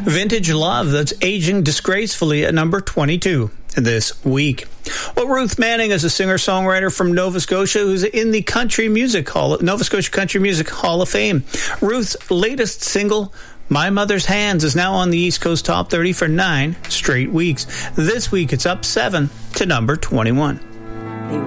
Vintage Love, that's aging disgracefully at number 22 this week. Well, Ruth Manning is a singer-songwriter from Nova Scotia who's in the Nova Scotia Country Music Hall of Fame. Ruth's latest single, My Mother's Hands, is now on the East Coast Top 30 for 9 straight weeks. This week, it's up 7 to number 21.